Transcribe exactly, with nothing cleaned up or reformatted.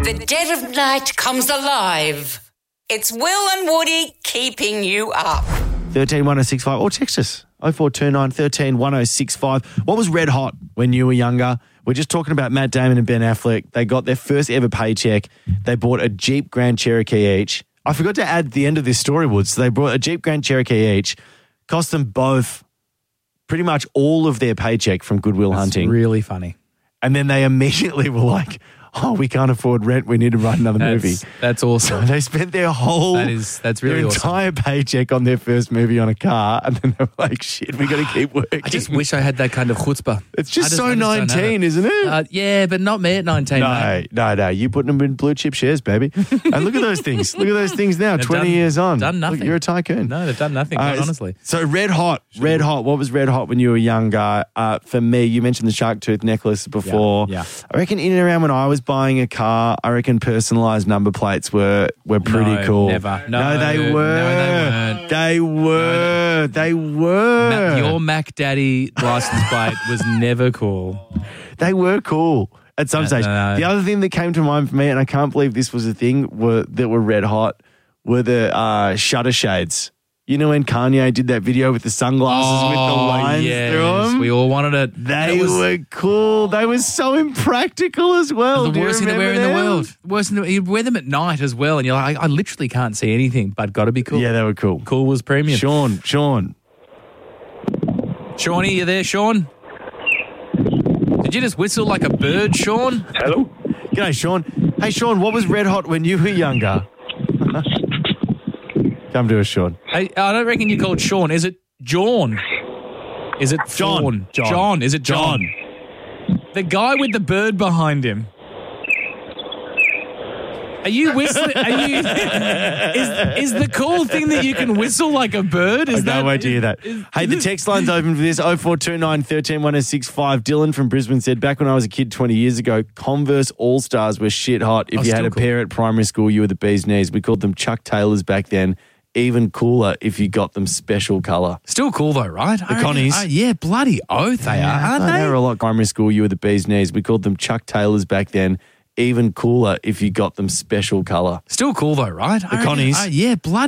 The dead of night comes alive. It's Will and Woody keeping you up. thirteen one oh six five or text us oh four two nine, one three, one oh six five. What was red hot when you were younger? We're just talking about Matt Damon and Ben Affleck. They got their first ever paycheck. They bought a Jeep Grand Cherokee each. I forgot to add the end of this story, Woods. So they bought a Jeep Grand Cherokee each. Cost them both pretty much all of their paycheck from Goodwill That's Hunting. really funny. And then they immediately were like, oh, we can't afford rent. We need to write another That's, movie. that's awesome. So they spent their whole, That is- that's really their awesome. entire paycheck on their first movie on a car. And then they were like, shit, we got to keep working. I just wish I had that kind of chutzpah. It's I just, just- so I just don't have nineteen, it. isn't it? Uh, yeah, but not me at nineteen. no, mate. no, no. You putting them in blue chip shares, baby. And look at those things. Look at those things now, They've twenty done- years on. done Look, nothing. you're a tycoon. No, they've done nothing, Uh, quite honestly. So red hot, red hot. What was red hot when you were younger? Uh, for me, you mentioned the shark tooth necklace before. Yeah, yeah. I reckon in and around when I was buying a car, I reckon personalised number plates were were pretty No, cool. never. No, they no, were. they weren't. They were. They were. Ma- your Mac Daddy license plate was never cool. They were cool at some No, stage. no, no. The other thing that came to mind for me, and I can't believe this was a thing, were that were red hot, were the uh, shutter shades. You know when Kanye did that video with the sunglasses with the lines yes. through them? We all wanted it. They It was were cool. They were so impractical as well. the Do you worst thing to wear in remember the them? world. Worst thing to, you wear them at night as well, and you're like, I, I literally can't see anything, but got to be cool. Yeah, they were cool. Cool was premium. Sean, Sean. Shawnee, you there, Sean? Did you just whistle like a bird, Sean? Hello? G'day, Sean. Hey, Sean, what was red hot when you were younger? Come to us, Sean. Hey, I don't reckon you're called Sean. Is it John? Is it John. Fawn? John. John. Is it John? The guy with the bird behind him. Are you whistling? Are you? is, is the cool thing that you can whistle like a bird? Is I that? can't wait to hear that. is- Hey, the text line's open for this, oh four two nine, one three, one oh six five. Dylan from Brisbane said, back when I was a kid twenty years ago, Converse All-Stars were shit hot. If Oh, you had still a cool. pair at primary school, you were the bee's knees. We called them Chuck Taylors back then. Even cooler if you got them special colour. Still cool though, right? The Connies. yeah, bloody oath they are, aren't Oh, they? they were a lot. Primary school, you were the bee's knees. We called them Chuck Taylors back then. Even cooler if you got them special colour. Still cool though, right? The Connies. yeah, bloody.